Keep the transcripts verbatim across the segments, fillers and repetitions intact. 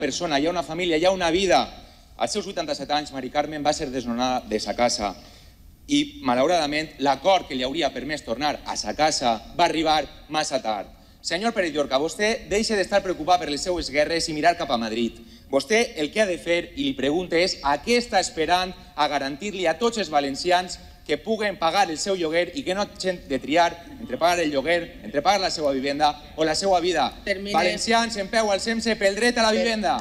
persona, hi ha una família, hi ha una vida. Als seus vuitanta-set anys, Mari Carmen va ser desnonada de sa casa i, malauradament, l'acord que li hauria permès tornar a sa casa va arribar massa tard. Senyor Pérez Llorca, vostè deixa d'estar preocupat per les seues guerres i mirar cap a Madrid. Vostè el que ha de fer, i li pregunte, és a què està esperant a garantir-li a tots els valencians que puguen pagar el seu lloguer i que no hagin de triar entre pagar el lloguer, entre pagar la seva vivenda o la seva vida. Termine. Valencians, en peu, alcem-se pel dret a la vivenda.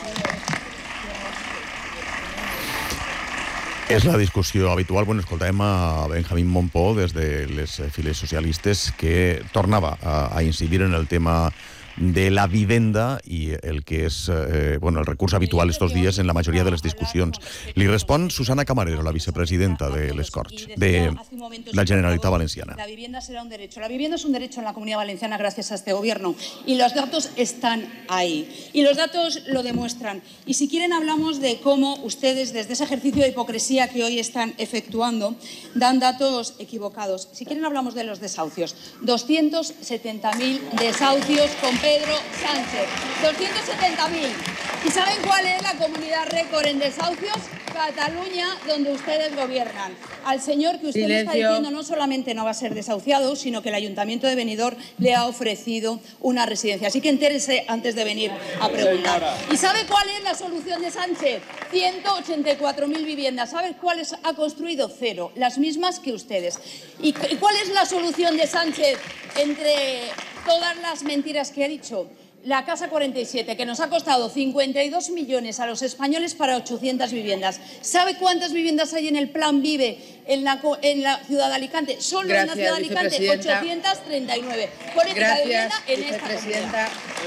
És la discussió habitual. Bueno, escoltàvem a Benjamín Montpó des de les files socialistes que tornava a, a incidir en el tema de la vivenda i el que és eh, bueno, el recurs habitual estos dies en la majoria de les discussions. Li respon Susana Camarero, la vicepresidenta de les Corts, de la Generalitat Valenciana. La vivienda será un derecho. La vivienda es un derecho en la Comunidad Valenciana gracias a este gobierno. Y los datos están ahí. Y los datos lo demuestran. Y si quieren hablamos de cómo ustedes, desde ese ejercicio de hipocresía que hoy están efectuando, dan datos equivocados. Si quieren hablamos de los desahucios. doscientos setenta mil desahucios con Pedro Sánchez. doscientos setenta mil. ¿Y saben cuál es la comunidad récord en desahucios? Cataluña, donde ustedes gobiernan. Al señor que usted le está diciendo no solamente no va a ser desahuciado, sino que el Ayuntamiento de Benidorm le ha ofrecido una residencia. Así que entérese antes de venir a preguntar. ¿Y sabe cuál es la solución de Sánchez? ciento ochenta y cuatro mil viviendas. ¿Sabe cuáles ha construido? Cero. Las mismas que ustedes. ¿Y cuál es la solución de Sánchez entre todas las mentiras que ha dicho? La Casa cuarenta y siete, que nos ha costado cincuenta y dos millones a los españoles para ochocientas viviendas. ¿Sabe cuántas viviendas hay en el Plan Vive en la, en la ciudad de Alicante? Solo Gracias, en la ciudad de Alicante, ochocientas treinta y nueve. Política de vivienda en esta comunidad.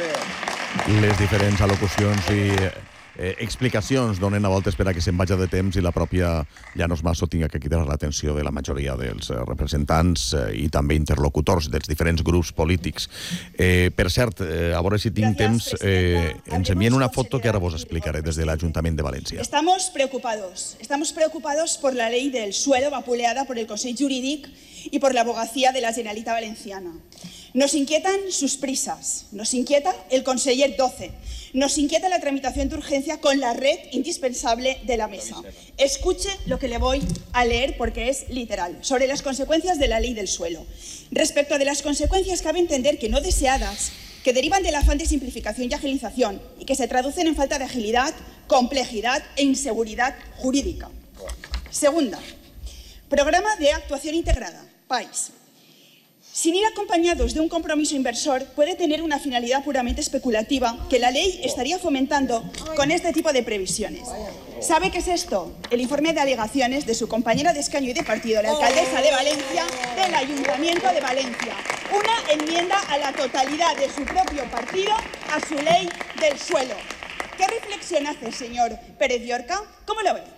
Les diferents al·locucions i eh, explicacions donen a voltes per a que se'n vagi de temps i la pròpia Llanos Masso tinga que cridar l'atenció de la majoria dels representants eh, i també interlocutors dels diferents grups polítics. Eh, per cert, eh, a veure si tinc temps, eh, ens envien una foto que ara vos explicaré des de l'Ajuntament de València. Estamos preocupados. Estamos preocupados por la ley del suelo vapuleada por el Consell Jurídic y por la abogacía de la Generalitat Valenciana. Nos inquietan sus prisas, nos inquieta el conseller doce, nos inquieta la tramitación de urgencia con la red indispensable de la mesa. Escuche lo que le voy a leer porque es literal, sobre las consecuencias de la ley del suelo. Respecto de las consecuencias, cabe entender que no deseadas, que derivan del afán de simplificación y agilización y que se traducen en falta de agilidad, complejidad e inseguridad jurídica. Segunda, programa de actuación integrada, PAIS. Sin ir acompañados de un compromiso inversor, puede tener una finalidad puramente especulativa que la ley estaría fomentando con este tipo de previsiones. ¿Sabe qué es esto? El informe de alegaciones de su compañera de escaño y de partido, la alcaldesa de Valencia, del Ayuntamiento de Valencia. Una enmienda a la totalidad de su propio partido a su ley del suelo. ¿Qué reflexión hace, señor Pérez Llorca? ¿Cómo lo ve?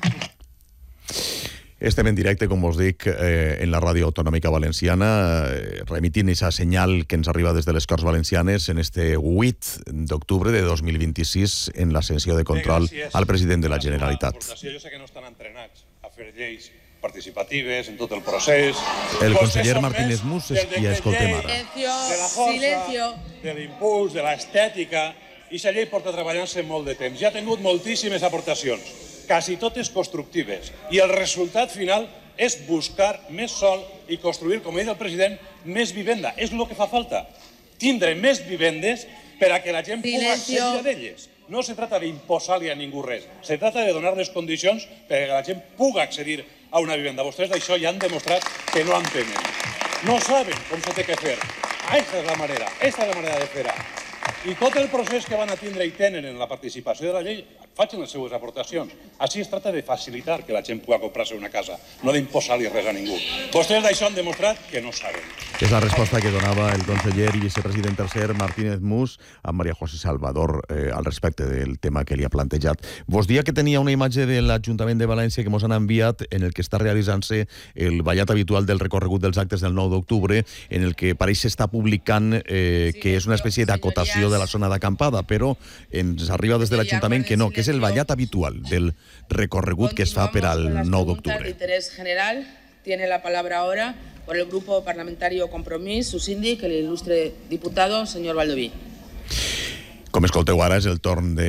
Estem en directe, com us dic, eh, en la ràdio autonòmica valenciana, eh, remitint aquesta senyal que ens arriba des de les Corts Valencianes en este vuit d'octubre de dos mil vint-i-sis en la sessió de control al president de la Generalitat. Jo sé que no estan entrenats a fer lleis participatives en tot el procés. El conseller Martínez Mus és qui escoltem ara. De la força, de l'impuls, de l'estètica, i aquesta llei porta treballant-se molt de temps. Ja ha tingut moltíssimes aportacions, quasi totes constructives, i el resultat final és buscar més sòl i construir, com ha dit el president, més vivenda. És el que fa falta, tindre més vivendes per a que la gent pugui accedir d'elles. No se trata d'imposar-li a ningú res, se trata de donar les condicions per a que la gent pugui accedir a una vivenda. Vostès d'això ja han demostrat que no en tenen. No saben com se té que fer. Aquesta és la manera, aquesta és la manera de fer-ho. I tot el procés que van a tindre i tenen en la participació de la llei, facin les seues aportacions. Així es tracta de facilitar que la gent pugui comprar-se una casa, no d'imposar-li res a ningú. Vostès d'això han demostrat que no saben. És la resposta que donava el conseller i vicepresident tercer Martínez Mus a María José Salvador eh, al respecte del tema que li ha plantejat. Vos dia que tenia una imatge de l'Ajuntament de València que mos han enviat en el que està realitzant-se el ballat habitual del recorregut dels actes del nou d'octubre, en el que pareix s'està publicant eh, que és una espècie d'acotació de la zona d'acampada, però ens arriba des de l'Ajuntament que no, que és el ballat habitual del recorregut que es fa per al nou d'octubre. De interés general, tiene la palabra ahora por el Grupo Parlamentario Compromís, su síndic, el ilustre diputado, señor Baldoví. Com escolteu ara, és el torn de